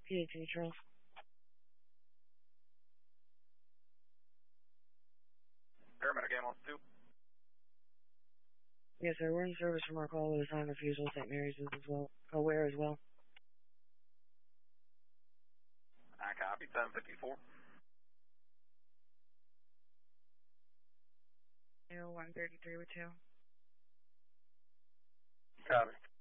PH Neutral. Paramedic ambulance 2. Yes, sir. We're in service from our call at a time of refusal. St. Mary's is as well. Aware as well. I copy. 754. 133 with 2. Copy.